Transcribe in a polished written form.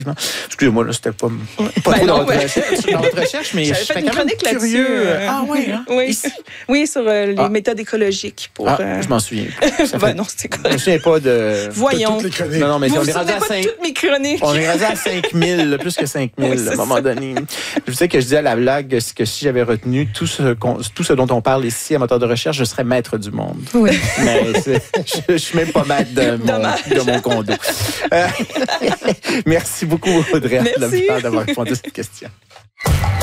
Excusez-moi, là, c'était pas trop dans votre recherche, mais je fait serais une quand même chronique curieux. là-dessus. Ah oui, hein? Oui, Ici? oui, sur les méthodes écologiques. Je m'en souviens. Non, c'est Je me correct. souviens pas de... Voyons. toutes les chroniques. Non, mais Vous on vous est rendu souvenez à pas de 5... toutes mes chroniques. On est rendu à 5000, plus que 5000 Oui, c'est à un moment donné. Je sais que je disais à la blague que si j'avais retenu tout ce dont on parle ici à Moteur de recherche, je serais maître du monde. Oui. Mais je suis même pas maître de mon condo. Merci beaucoup, Audrey, Merci. d'avoir répondu à cette question.